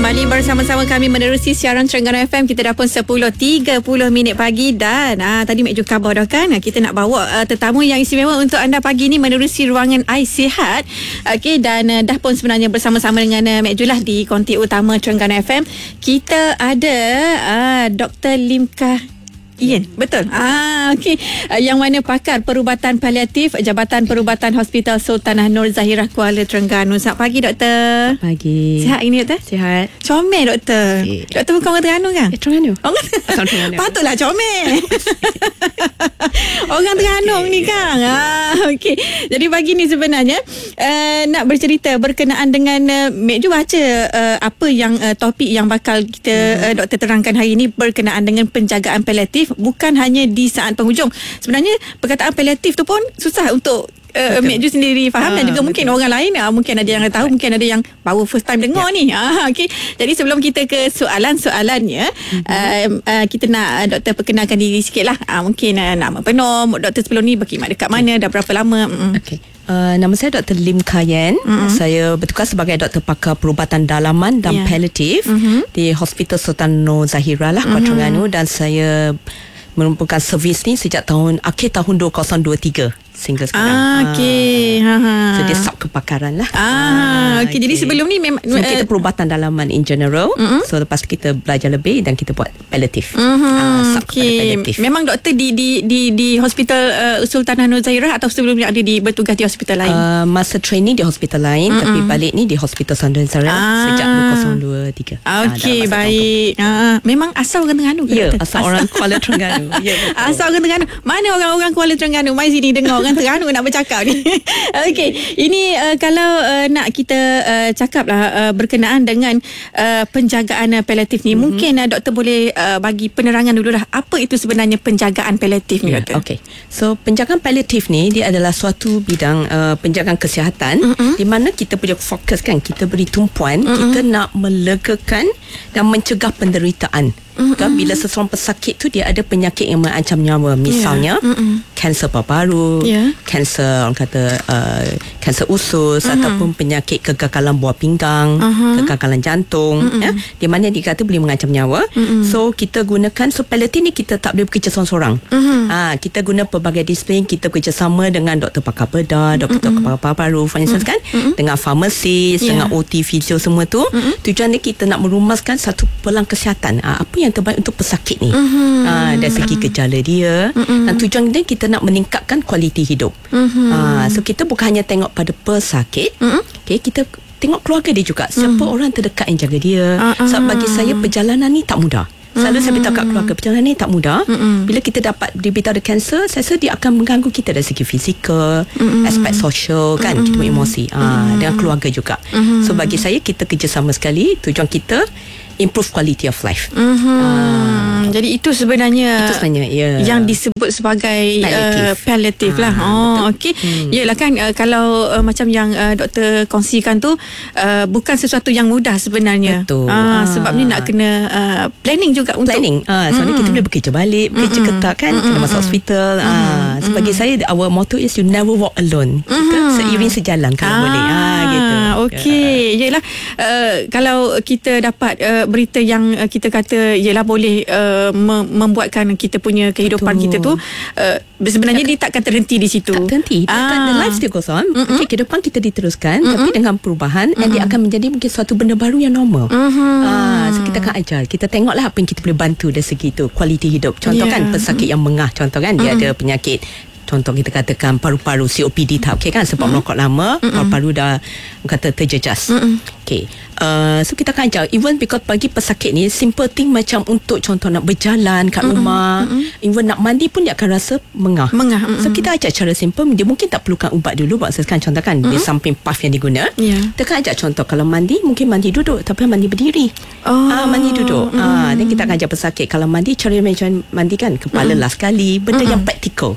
Kembali bersama-sama kami menerusi siaran Terengganu FM. Kita dah pun 10.30 pagi dan tadi Mek Ju khabar dah kan, kita nak bawa tetamu yang istimewa untuk anda pagi ni menerusi ruangan iSihat. Okey, dan dah pun sebenarnya bersama-sama dengan Mek Ju lah di konti utama Terengganu FM. Kita ada Dr. Limkah Ian, betul. Okey. Yang mana pakar perubatan paliatif Jabatan Perubatan Hospital Sultanah Nur Zahirah Kuala Terengganu. Selamat pagi, Doktor. Pagi. Sihat ini, Doktor? Sihat. Comel, Doktor. Doktor bukan orang Terengganu kan? Terengganu. Patutlah comel. Orang Terengganu ni kan. Okey. Jadi pagi ni sebenarnya nak bercerita berkenaan dengan Mek Ju baca apa yang topik yang bakal kita Doktor terangkan hari ini berkenaan dengan penjagaan paliatif. Bukan hanya di saat penghujung. Sebenarnya perkataan paliatif tu pun susah untuk Mek Ju sendiri faham dan juga mungkin orang lain mungkin ada yang tahu, mungkin ada yang baru first time dengar ni. Okey. Jadi sebelum kita ke soalan-soalannya, kita nak Doktor perkenalkan diri sikit lah. Mungkin nama penuh Doktor sebelum ni berkhidmat dekat mana, dah berapa lama. Okey. Nama saya Dr. Limkah Ian. Saya bertugas sebagai doktor pakar perubatan dalaman dan paliatif di Hospital Sultan Nur Zahirah lah, Kuala Terengganu, dan saya merupakan servis ni sejak akhir tahun 2023 sehingga sekarang. Okey. So dia sub kepakaran lah. Okey. Jadi sebelum ni memang kita perubatan dalaman in general. So lepas kita belajar lebih dan kita buat paliatif. Okey. Memang doktor di Hospital Sultanah Nur Zahirah atau sebelum ni ada bertugas di hospital lain? Masa training di hospital lain, tapi balik ni di Hospital Sultanah Nur Zahirah sejak 2023. Okey, baik. Memang asal orang Terengganu ke? Ya, asal orang Kuala Terengganu. Asal orang Terengganu. Mana orang-orang Kuala Terengganu? Mai sini dengar orang Terengganu nak bercakap ni. Okey, ini kalau nak kita cakap lah berkenaan dengan penjagaan paliatif ni, mungkin doktor boleh bagi penerangan dulu lah, apa itu sebenarnya penjagaan paliatif ni, doktor? Okey. So penjagaan paliatif ni dia adalah suatu bidang penjagaan kesihatan di mana kita punya fokus kan, kita beri tumpuan, kita nak melegakan dan mencegah penderitaan. Kan bila seseorang pesakit tu dia ada penyakit yang mengancam nyawa, misalnya kanser paru-paru, kanser orang kata kanser usus, ataupun penyakit kegagalan buah pinggang, kegagalan jantung, di mana dikata boleh mengancam nyawa. So kita gunakan, so paliatif ni kita tak boleh bekerja seorang-seorang. Kita guna pelbagai disiplin, kita bekerjasama dengan doktor pakar bedah, doktor pakar paru-paru, for instance kan, dengan farmasis, dengan OT, fisio, semua tu. Tujuan ni kita nak merumaskan satu pelang kesihatan, apa yang terbaik untuk pesakit ni, dari segi gejala dia, dan tujuan dia kita nak meningkatkan kualiti hidup. So kita bukan hanya tengok pada pesakit, kita tengok keluarga dia juga, siapa orang terdekat yang jaga dia. Sebab bagi saya perjalanan ni tak mudah. Selalu saya beritahu kat keluarga, perjalanan ni tak mudah. Bila kita dapat diberitahu ada kanser, saya rasa dia akan mengganggu kita dari segi fizikal, aspek sosial kan, kita punya emosi, dengan keluarga juga. So bagi saya kita kerjasama sekali, tujuan kita improve quality of life. Jadi itu sebenarnya yang disebut sebagai paliatif lah. Okey. Yalah kan, kalau macam yang doktor kongsikan tu bukan sesuatu yang mudah sebenarnya. Betul. Sebabnya nak kena planning juga untuk soalnya kita boleh bekerja balik, bekerja ketat kan, kena masuk hospital. Sebagai saya, our motto is you never walk alone. Kita seiring sejalan kalau boleh. Gitu. Okey. Yalah, kalau kita dapat berita yang kita kata ialah boleh membuatkan kita punya kehidupan kita tu, sebenarnya dia takkan terhenti di situ. Tak terhenti. The life still goes on. Kehidupan kita diteruskan, tapi dengan perubahan, dan dia akan menjadi mungkin suatu benda baru yang normal. So kita akan ajar, kita tengoklah apa yang kita boleh bantu dari segi tu, kualiti hidup. Contoh kan, pesakit yang mengah, contoh kan, dia ada penyakit, contoh kita katakan paru-paru, COPD tak okey kan, sebab merokok lama, paru-paru dah kata terjejas. Okey. So kita akan ajar, even because bagi pesakit ni, simple thing macam untuk contoh nak berjalan kat rumah, even nak mandi pun dia akan rasa mengah. So kita ajar cara simple, dia mungkin tak perlukan ubat dulu, buat sekarang contoh kan, di samping puff yang diguna, kita akan ajar contoh kalau mandi, mungkin mandi duduk, tapi mandi berdiri. Mandi duduk. Dan kita akan ajar pesakit kalau mandi, cara macam mandi kan, kepala lah sekali, benda yang praktikal.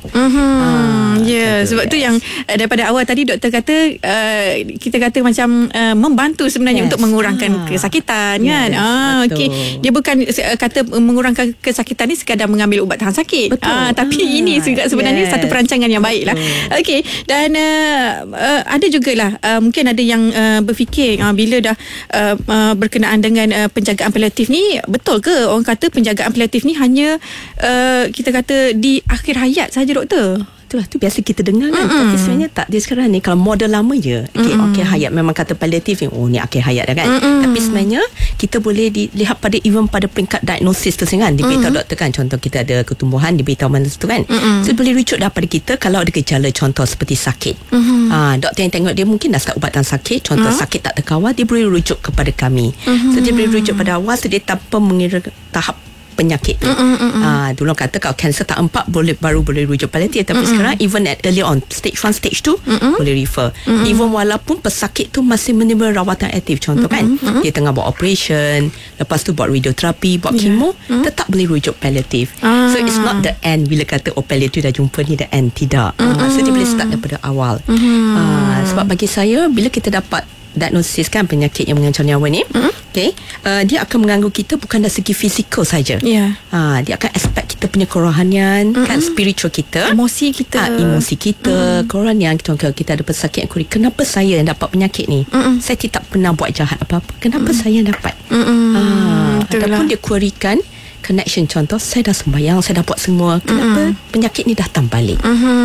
Sebab tu yang daripada awal tadi doktor kata, kita kata macam membantu sebenarnya untuk mengurangkan kesakitan kan. Betul. Okey. Dia bukan kata mengurangkan kesakitan ni sekadar mengambil ubat tahan sakit. Tapi ini juga sebenarnya satu perancangan yang baik lah. Okey. Dan ada jugalah mungkin ada yang berfikir bila dah berkenaan dengan penjagaan paliatif ni, betul ke orang kata penjagaan paliatif ni hanya kita kata di akhir hayat saja, doktor? Itulah tu biasa kita dengar kan. Tapi sebenarnya tak. Dia sekarang ni kalau model lama je, akhir hayat, memang kata paliatif ni, ni akhir hayat dah kan. Tapi sebenarnya kita boleh dilihat pada even pada peringkat diagnosis tu kan. Diberitahu doktor kan, contoh kita ada ketumbuhan, diberitahu mana tu kan. So boleh rujuk dah pada kita kalau ada gejala contoh seperti sakit. Doktor yang tengok dia mungkin dah start ubatan sakit, contoh sakit tak terkawal, dia boleh rujuk kepada kami. So dia boleh rujuk pada awal, so dia tanpa mengira tahap penyakit tu. Dulu kata kalau kanser tak empat baru boleh rujuk paliatif, tapi sekarang even at early on stage 1 stage 2 boleh refer. Even walaupun pesakit tu masih menerima rawatan aktif, contoh kan dia tengah buat operation, lepas tu buat radioterapi, buat kemo, tetap boleh rujuk paliatif. So it's not the end bila kata paliatif dah jumpa ni the end, tidak. So dia boleh start daripada awal. Sebab bagi saya bila kita dapat diagnosis kan penyakit yang mengancam nyawa ni, dia akan mengganggu kita bukan dari segi fizikal saja. Dia akan aspek kita punya kerohanian, kan, spiritual kita, emosi kita, kerohanian kita ada pesakit yang kurik. Kenapa saya yang dapat penyakit ni? Saya tidak pernah buat jahat apa-apa. Kenapa saya yang dapat? Ataupun dia kuarikan connection, contoh saya dah sembahyang, saya dah buat semua, kenapa penyakit ni datang balik?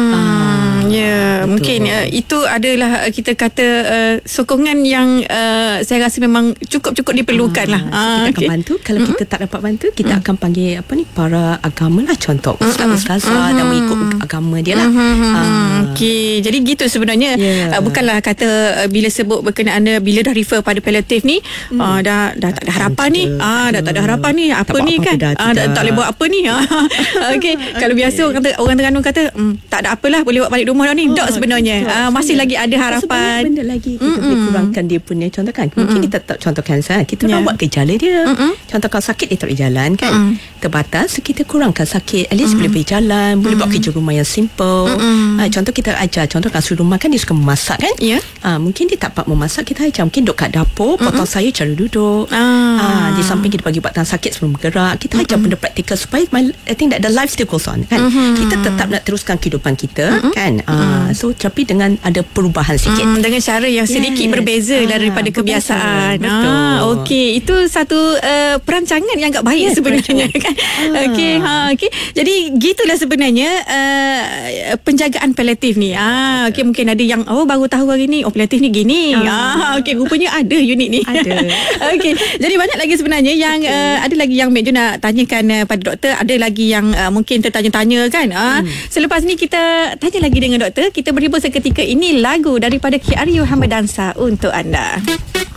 Mungkin itu adalah kita kata sokongan yang saya rasa memang cukup diperlukan lah. Kita akan bantu. Kalau kita tak dapat bantu, kita akan panggil para agama lah, contoh ustaz-ustazah dan mengikut agama dia lah. Okey, jadi gitu sebenarnya. Bukanlah kata bila sebut berkenaan bila dah refer pada paliatif ni dah tak ada harapan ni, dah tak ada harapan ni, apa ni kan, tak boleh buat apa ni. Okey, kalau biasa orang Terengganu kata tak ada apalah, boleh buat balik rumah dah ni. Tak, sebenarnya masih lagi ada harapan. Benda lagi kita boleh kurangkan dia punya, contoh kan mungkin kita tak, contoh kanser kita rawat gejala dia. Contoh kalau sakit dia tak boleh jalan kan, terbatas, so kita kurangkan sakit, at least boleh berjalan, boleh buat kerja rumah yang simple. Contoh kita ajar, contoh kasut rumah kan dia suka memasak kan, mungkin dia tak dapat memasak, kita ajar mungkin duduk kat dapur, potong sayur cara duduk, di samping kita bagi ubat tahan sakit sebelum bergerak. Kita ajar benda praktikal supaya I think that the life still goes on kan. Kita tetap nak teruskan kehidupan kita kan. So tapi dengan ada perubahan sikit, dengan cara yang sedikit berbeza daripada kebiasaan. Okey, itu satu perancangan yang agak baik sebenarnya kan. Okey, jadi gitulah sebenarnya penjagaan paliatif ni. Okey, mungkin ada yang baru tahu hari ni paliatif ni gini. Okey, rupanya ada unit ni. Ada. Okey, jadi banyak lagi sebenarnya yang ada lagi yang Mek Jo nak tanyakan pada doktor, ada lagi yang mungkin tertanya-tanya kan. Selepas ni kita tanya lagi dengan doktor. Kita berhibur seketika, ini lagu daripada Ki Aryu Hamadansa untuk anda.